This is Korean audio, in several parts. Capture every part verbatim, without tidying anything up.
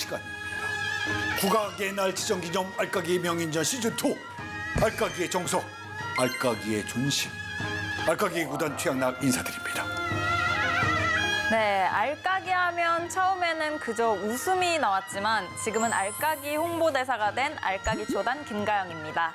시간입니다. 국악의 날 지정기념 알까기 명인전 시즌이 알까기의 정석, 알까기의 존심, 알까기 구단 최양락 인사드립니다. 네, 알까기 하면 처음에는 그저 웃음이 나왔지만 지금은 알까기 홍보대사가 된 알까기 조단 김가영입니다.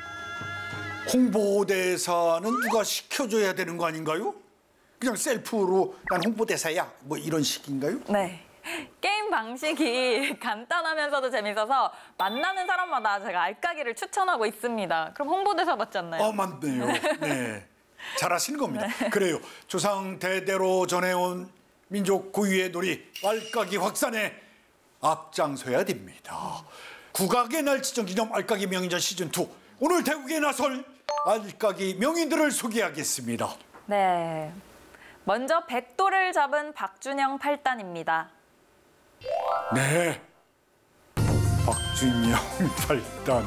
홍보대사는 누가 시켜줘야 되는 거 아닌가요? 그냥 셀프로 난 홍보대사야 뭐 이런 식인가요? 네. 게임 방식이 간단하면서도 재밌어서 만나는 사람마다 제가 알까기를 추천하고 있습니다. 그럼 홍보대사 맞지 않나요? 아, 맞네요. 네. 잘하시는 겁니다. 네. 그래요. 조상 대대로 전해온 민족 고유의 놀이 알까기 확산에 앞장서야 됩니다. 국악의 날 지정기념 알까기 명인전 시즌이 오늘 대국에 나설 알까기 명인들을 소개하겠습니다. 네. 먼저 백도를 잡은 박준영 팔단입니다. 네. 박준영 팔단.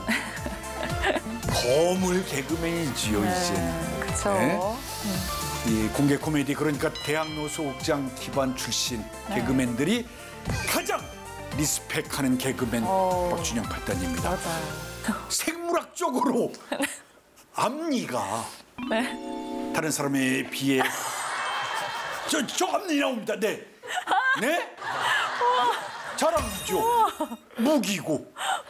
거물 개그맨이지요, 네, 이제는. 그렇죠. 네. 이 공개 코미디 그러니까 대학로 소극장 기반 출신 네. 개그맨들이 가장 리스펙하는 개그맨 오. 박준영 팔단입니다. 맞아요. 생물학적으로 앞니가 네. 다른 사람에 비해 저, 저 앞니 나옵니다. 네. 네? 자랑이죠. 무기고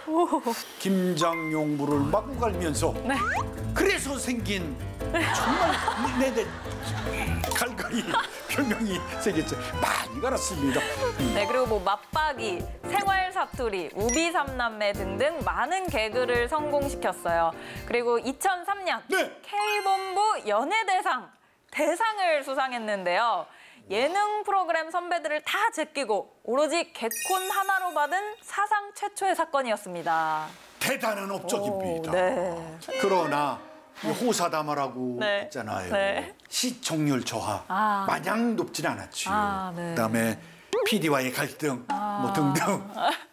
김장용물을 마구 갈면서 네. 그래서 생긴 정말 네네 갈갈이 별명이 생겼죠. 많이 갈았습니다. 네, 그리고 뭐 맞박이, 생활 사투리, 우비 삼남매 등등 많은 개그를 성공시켰어요. 그리고 이천삼 년 네. K본부 연예대상 대상을 수상했는데요. 예능 프로그램 선배들을 다 제끼고 오로지 개콘 하나로 받은 사상 최초의 사건이었습니다. 대단한 업적입니다. 오, 네. 그러나 호사다마라고 네. 했잖아요. 네. 시청률 저하 아. 마냥 높진 않았죠. 아, 네. 그다음에 피디와의 갈등 아. 뭐 등등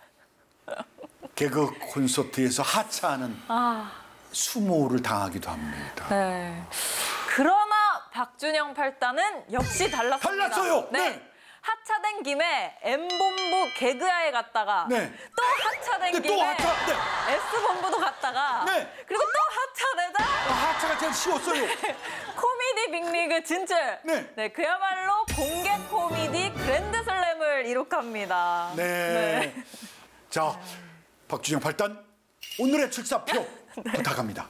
개그 콘서트에서 하차하는 아. 수모를 당하기도 합니다. 네. 그러나 박준영 팔단은 역시 달랐습니다. 달랐어요. 네. 네. 하차된 김에 M본부 개그야에 갔다가 네. 또 하차된 네, 김에 또 하차, 네. S본부도 갔다가 네. 그리고 또 하차되다 아, 하차가 제일 쉬웠어요. 코미디 빅리그 진출. 네. 네, 그야말로 공개 코미디 그랜드슬램을 이룩합니다. 네. 네. 자, 박준영 팔단 오늘의 출사표 네. 부탁합니다.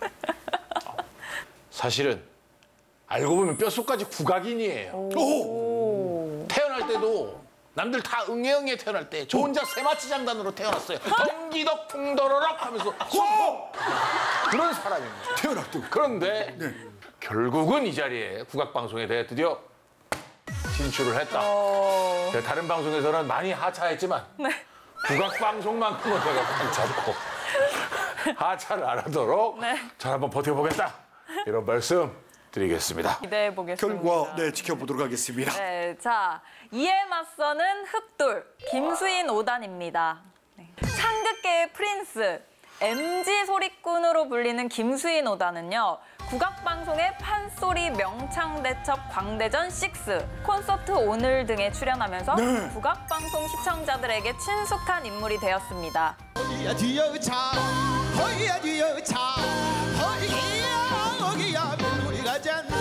사실은 알고 보면 뼛속까지 국악인이에요. 오. 태어날 때도 남들 다 응애응애 태어날 때 저 혼자 세마치 장단으로 태어났어요. 덩기덕 풍더러럭 하면서 오! 그런 사람입니다. 태어날 때. 그런데 네. 결국은 이 자리에 국악방송에 대해 드디어 진출을 했다. 어... 다른 방송에서는 많이 하차했지만 네. 국악방송만큼은 내가 꽉 잡고 하차를 안 하도록 네. 잘 한번 버텨보겠다. 이런 말씀 드리겠습니다. 기대해 보겠습니다. 결과 네 지켜보도록 하겠습니다. 네, 자 이에 맞서는 흑돌 김수인 오단입니다. 네. 상극계의 프린스 엠지 소리꾼으로 불리는 김수인 오단은요. 국악방송의 판소리 명창대첩 광대전 육, 콘서트 오늘 등에 출연하면서 네. 국악방송 시청자들에게 친숙한 인물이 되었습니다. 허기야 뒤여차 허기야 뒤여차 허기야 허기야 우리 가잔다.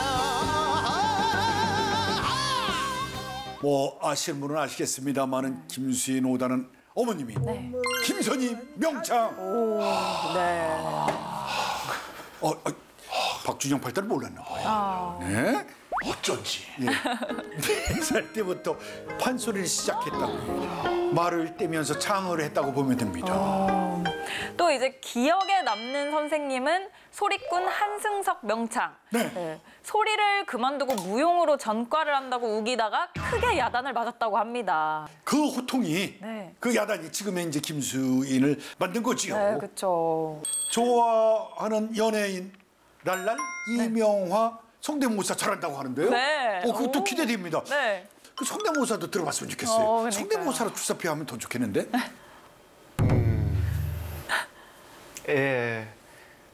뭐 아시는 분은 아시겠습니다만은 김수인 오다는 어머님이 네. 김선희 명창. 오, 네. 어, 어, 박준영 팔단을 몰랐나 봐요. 아. 네? 어쩐지. 예. 네 살 때부터 판소리를 시작했다고 말을 떼면서 창을 했다고 보면 됩니다. 어, 또 이제 기억에 남는 선생님은 소리꾼 한승석 명창. 네. 네. 소리를 그만두고 무용으로 전과를 한다고 우기다가 크게 야단을 맞았다고 합니다. 그 호통이 네. 그 야단이 지금의 이제 김수인을 만든 거지요. 네, 그렇죠. 좋아하는 연예인 랄랄 이명화 성대모사 잘한다고 하는데요. 네. 어, 그것도 오. 기대됩니다. 네. 그 성대모사도 들어봤으면 좋겠어요. 어, 그러니까요. 성대모사로 출사표 하면 더 좋겠는데. 예,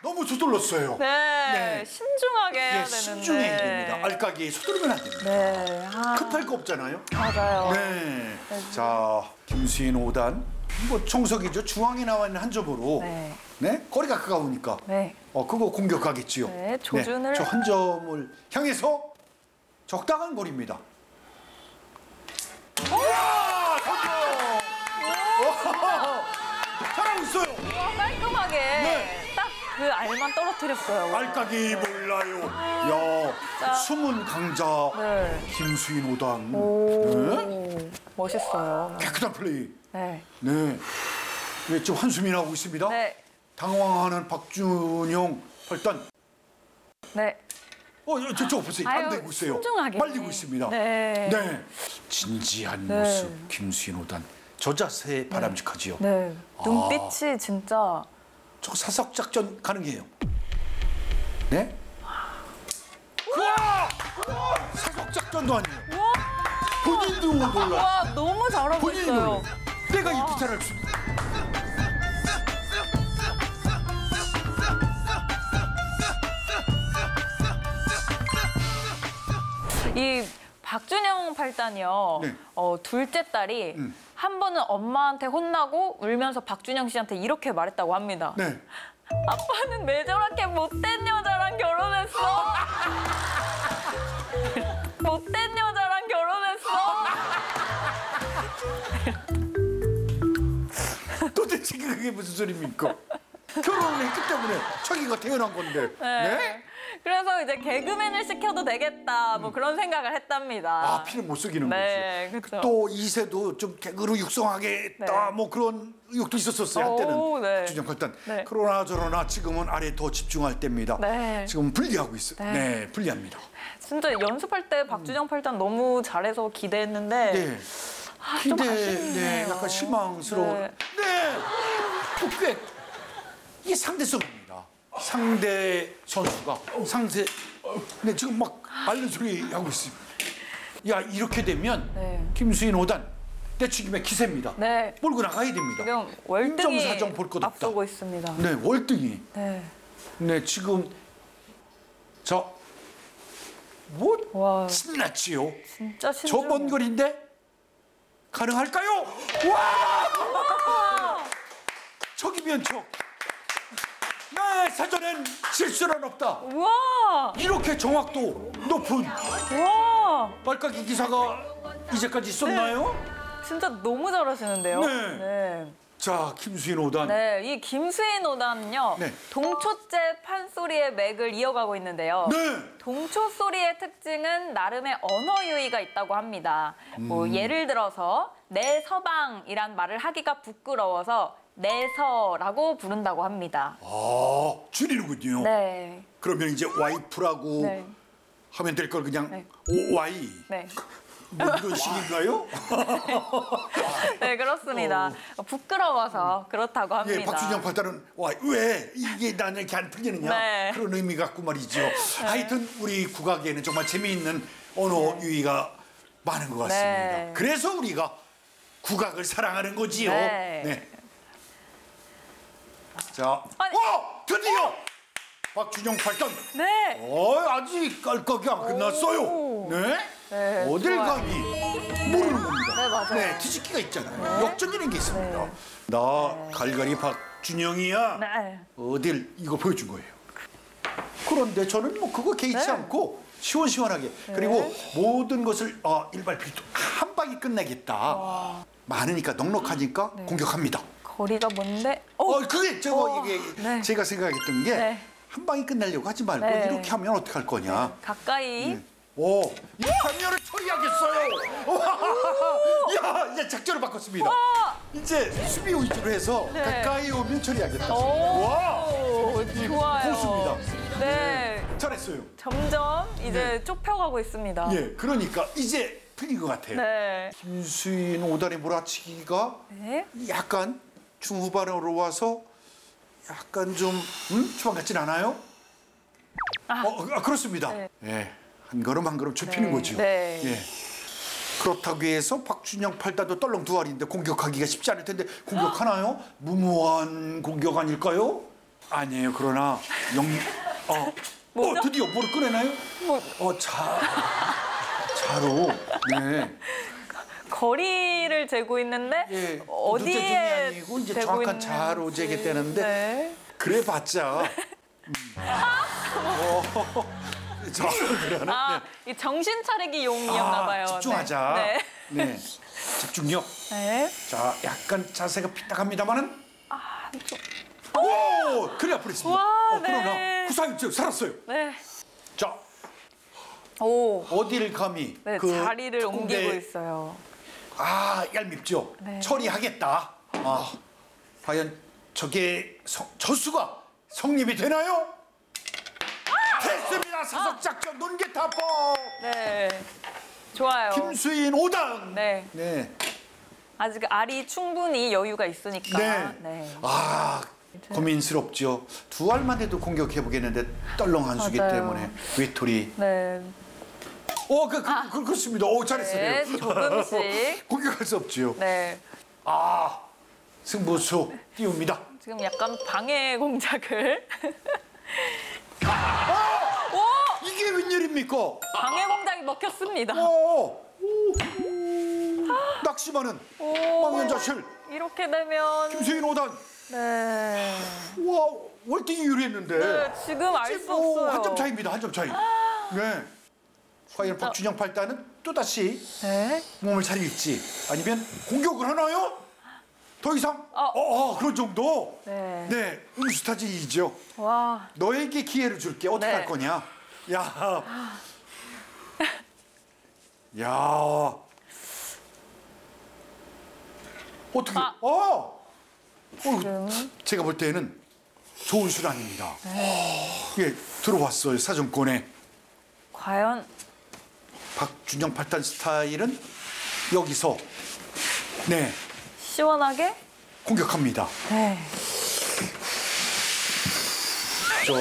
너무 서둘렀어요. 네, 네. 신중하게 해야 예, 되는데. 신중해야 됩니다. 알까기 서두르면 안 됩니다. 네, 아, 급할 거 없잖아요. 맞아요. 네. 자, 김수인 오 단. 뭐 청석이죠. 중앙에 나와 있는 한 점으로. 네. 네. 거리가 가까우니까. 네. 어, 그거 공격하겠지요. 네, 조준을. 저 한 점을 향해서 적당한 거리입니다. 와! 성공! 와! 잘하고 있어요. 와, 깔끔하게 네. 딱 그 알만 떨어뜨렸어요. 알까기 몰라요. 야, 자. 숨은 강자 네. 김수인 오 단. 오, 네? 멋있어요. 깨끗한 플레이. 네. 네. 네, 지금 한숨이 나오고 있습니다. 네. 당황하는 박준영 팔 단. 네. 어, 저, 저 보세요. 아유, 안 되고 있어요. 신중하게. 빨리고 있습니다. 네. 네. 진지한 네. 모습 김수인 오 단. 저 자세 바람직하지요. 네. 눈빛이 진짜. 저 사석 작전 가능해요. 네? 우와! 사석 작전도 아니에요. 와, 본인도 놀라. 와 너무 잘하고 본인이 있어요. 놀라. 내가 이렇게 잘할 수. 이 박준영 팔 단이요. 네. 어, 둘째 딸이 음. 한 번은 엄마한테 혼나고 울면서 박준영 씨한테 이렇게 말했다고 합니다. 네. 아빠는 왜 저렇게 못된 여자랑 결혼했어? 못된 여자랑 결혼했어? 도대체 그게 무슨 소리입니까? 결혼을 했기 때문에 자기가 태어난 건데. 네? 그래서 이제 개그맨을 시켜도 되겠다 뭐 그런 생각을 했답니다. 아, 피는 못 속이는 네, 거지. 그쵸. 또 이 세도 좀 개그로 육성하겠다. 네. 뭐 그런 의욕도 있었었어요. 한때는. 오, 네. 주정 팔단. 네. 그러나 저러나 지금은 아래에 더 집중할 때입니다. 네. 지금 분리하고 있어요. 네. 네, 분리합니다. 진짜 연습할 때 박준영 팔 단 너무 잘해서 기대했는데 네. 아, 좀 근데 아쉽네요. 네, 약간 실망스러운. 네. 네. 또 꽤 이게 상대성입니다. 상대 선수가 상대. 네, 지금 막 앓는 소리 하고 있어요. 야, 이렇게 되면 네. 김수인 오 단 떼치김의 기세입니다. 네. 몰고 나가야 됩니다. 지금 월등히 인정사정 볼 것 없다. 앞서고 있습니다. 네, 월등히. 네. 네, 지금 자, 뭐 와, 신났지요. 진짜 저 신중. 먼 거리인데 가능할까요? 와! 척이면 척. 네, 사전엔 실수는 없다. 우와, 이렇게 정확도 높은 와, 말까기 기사가 이제까지 있었나요? 진짜 너무 잘하시는데요. 네. 네. 자, 김수인 오 단. 네, 이 김수인 오단은요. 네. 동초째 판소리의 맥을 이어가고 있는데요. 네. 동초 소리의 특징은 나름의 언어 유희가 있다고 합니다. 뭐 예를 들어서 내 서방이란 말을 하기가 부끄러워서 내서라고 부른다고 합니다. 아, 줄이는군요. 네. 그러면 이제 와이프라고 네. 하면 될 걸 그냥 네. 오 와이. 네. 뭐 이런 식인가요? 네, 그렇습니다. 부끄러워서 그렇다고 합니다. 예, 박준영 팔단은 와, 왜 이게 나는 이렇게 안 풀리느냐 네. 그런 의미 갖고 말이죠. 하여튼 우리 국악에는 정말 재미있는 언어 유희가 많은 것 같습니다. 네. 그래서 우리가 국악을 사랑하는 거지요. 네. 자, 아니. 와, 드디어 박준영 팔단. 네. 어, 아직 깔깍이 안 끝났어요. 오. 네? 네, 어딜 좋아요. 감히 모르는 겁니다. 네, 맞아요. 네, 뒤집기가 있잖아요. 역전이라는 게 있습니다. 나 갈갈이 박준영이야. 네. 어딜 이거 보여준 거예요. 그런데 저는 뭐 그거 개의치 네. 않고 시원시원하게 그리고 모든 것을 어, 일발필도 한 방에 끝내겠다. 많으니까 넉넉하니까 공격합니다. 거리가 뭔데? 어, 그게 저거 어, 이게 네. 제가 생각했던 게 네. 한 방에 끝내려고 하지 말고 네. 이렇게 하면 어떡할 거냐. 가까이. 네. 오, 이렇게 하면 처리하겠어요. 야, 이제 작전을 바꿨습니다. 이제 수비 위주로 해서 네. 가까이 오면 처리하겠다. 오, 와, 좋아요. 고수입니다. 네. 잘했어요. 점점 이제 네. 좁혀가고 있습니다. 예, 그러니까 이제 풀린 것 같아요. 네. 김수인 오단의 몰아치기가 네. 약간 중후반으로 와서 약간 좀 음? 초반 같진 않아요? 아. 어, 아, 그렇습니다. 네. 예, 한 걸음 한 걸음 좁히는 네. 거죠. 네. 예. 그렇다고 해서 박준영 팔단도 떨렁 두 알인데 공격하기가 쉽지 않을 텐데 공격하나요? 무모한 공격 아닐까요? 아니에요. 그러나 영, 어, 뭐죠? 어 드디어 뭐를 꺼내나요? 뭐, 어, 자, 자로. 네. 거리를 재고 있는데 예. 누적중이 어디에 아니고 이제 재고 정확한 있는지. 자로 재겠다는데 네. 그래봤자. 음. 어, 자, 그러면 아, 이 정신 차리기 용이었나 봐요. 집중하자. 네. 네. 집중력. 네. 자, 약간 자세가 삐딱합니다만은. 아, 좀... 오, 그래 앞으로 있습니다. 와, 어, 그러나 네. 후사님 살았어요. 네. 자, 오. 어디를 감히 네, 그 자리를 특공대- 옮기고 있어요. 아, 얄밉죠. 네. 처리하겠다. 아, 과연 저게 성, 저수가 성립이 되나요? 됐습니다. 사석작전 논개타법. 네. 좋아요. 김수인 오 단. 네. 네. 아직 알이 충분히 여유가 있으니까. 네. 네. 아, 고민스럽죠. 두 알만 해도 공격해 보겠는데 떨렁 한 수기 맞아요. 때문에 외톨이. 네. 어, 그, 그, 그, 그렇습니다. 오, 잘했어요. 네, 조금씩. 공격할 수 없지요. 네. 아, 승부수 띄웁니다. 지금 약간 방해 공작을. 이게 웬일입니까? 방해 공작이 먹혔습니다. 어, 낚시만은 오. 망연자실 이렇게 되면. 김수인 오 단. 네. 와, 월등히 유리했는데. 네, 지금 알 수 없어요. 한 점 차이입니다. 한 점 차이. 네. 과연 박준영 팔 단은 또다시 네. 몸을 차릴지 아니면 공격을 하나요? 더 이상? 어. 어, 어, 그런 정도? 네. 네, 응수타지이죠. 와. 너에게 기회를 줄게. 어떻게 네. 할 거냐? 야. 야. 어떻게? 아. 어. 지금. 어, 제가 볼 때는 좋은 수단입니다. 네. 예, 들어왔어요. 사정권에. 과연. 박준영 팔 단 스타일은 여기서 네, 시원하게. 공격합니다. 네. 저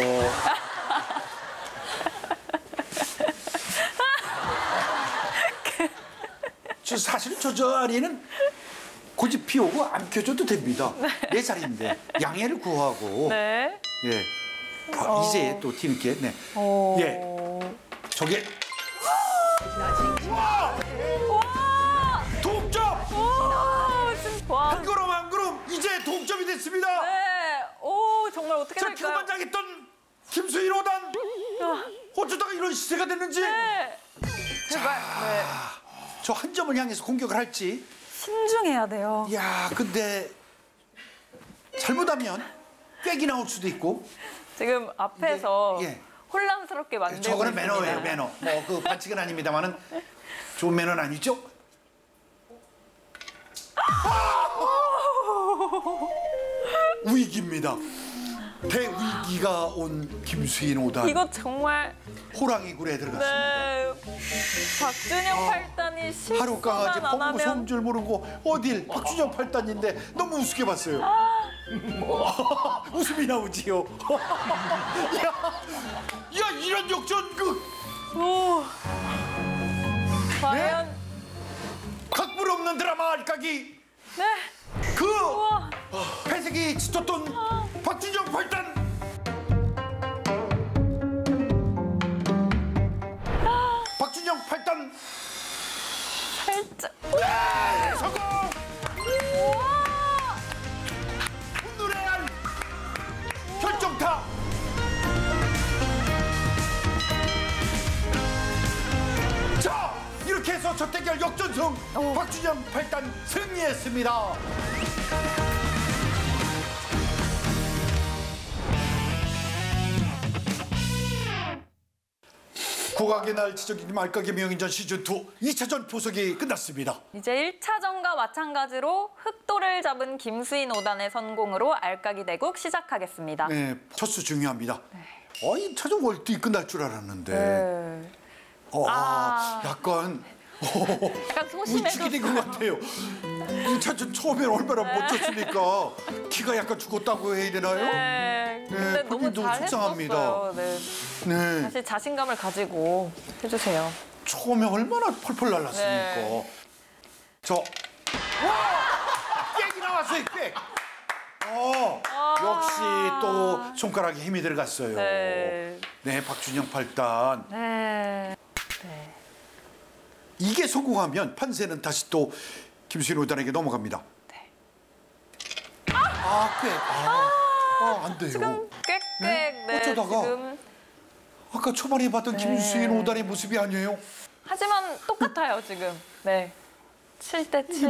저 사실 저 자리는 고집 피우고 안 켜줘도 됩니다. 내 자리인데 양해를 구하고 네. 예, 아, 이제 또 뒤늦게 네, 오. 예, 저게 와. 동점 와. 진짜. 와. 한 걸음 한 걸음 이제 동점이 됐습니다. 네. 오, 정말 어떻게 자, 될까요? 교반장했던 김수인 오 단 어쩌다가 이런 시세가 됐는지 네. 제발. 네. 저 한 점을 향해서 공격을 할지. 신중해야 돼요. 야, 근데 잘못하면 꽥이 나올 수도 있고. 지금 앞에서 예, 예. 혼란스럽게 만들고 저거는 있습니다. 매너예요, 매너. 뭐 그 반칙은 아닙니다만은 좋은 매너는 아니죠. 위기입니다. 대위기가 온 김수인 오 단. 이거 정말 호랑이 굴에 들어갔습니다. 네. 박준영 팔 단이 하루 실수만 강아지 안 펑고 하면 성줄 모르고 어딜 박준영 팔 단인데 너무 우습게 봤어요. 웃음이 나오지요. 야, 야 이런 역전극 오. 과연 각본 없는 드라마 알까기 네. 그 우와. 회색이 짙었던 박준영 팔 단 박준영 팔 단 살짝. 네, 성공! 우와. 노래한 결정타. 자, 이렇게 해서 첫 대결 역전승 박준영 팔 단 승리했습니다. 국악의 날 지적인 말가게 명인전 시즌 이 이 차전 포석이 끝났습니다. 이제 일 차전과 마찬가지로 흑도를 잡은 김수인 오 단의 선공으로 알까기 대국 시작하겠습니다. 네, 첫수 중요합니다. 어, 이 차전 월등히 끝날 줄 알았는데. 네. 어, 아. 약간 약간 우측이 된 것 소심해졌어요. 같아요. 이 차전 처음엔 얼마나 네. 멋졌습니까? 키가 약간 죽었다고 해야 되나요? 네. 근데 너무 본인도 잘 속상합니다. 했었어요. 네. 네. 사실 자신감을 가지고 해주세요. 처음에 얼마나 펄펄 날랐습니까? 네. 저 와! 꽥이 나왔어요, 꽥. 어, 역시 또 손가락에 힘이 들어갔어요. 네. 네, 박준영 팔 단. 네. 이게 성공하면 판세는 다시 또 김수인 오 단에게 넘어갑니다. 네. 아, 꽤. 아, 아, 안 돼요. 지금 꽥꽥. 네? 네. 어쩌다가? 지금. 아까 초반에 봤던 김수인 오 단의 모습이 아니에요. 하지만 똑같아요, 지금. 네. 칠 대 칠.